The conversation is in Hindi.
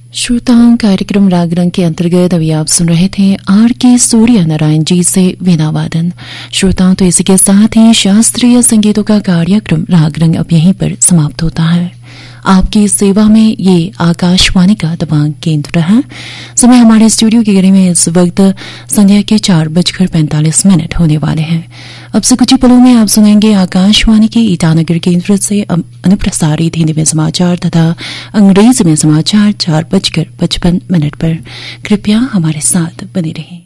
श्रोताओं, कार्यक्रम राग रंग के अंतर्गत अभी आप सुन रहे थे आर के सूर्य नारायण जी से वीणा वादन। श्रोताओं, तो इसी के साथ ही शास्त्रीय संगीतों का कार्यक्रम राग रंग अब यहीं पर समाप्त होता है। आपकी सेवा में ये आकाशवाणी का दबंग केंद्र है। समय हमारे स्टूडियो की घड़ी में इस वक्त संध्या के 4:45 होने वाले हैं। अब से कुछ ही पलों में आप सुनेंगे आकाशवाणी के ईटानगर केंद्र से अनुप्रसारित हिंदी में समाचार तथा अंग्रेजी में समाचार 4:55 पर। कृपया हमारे साथ बने रहें।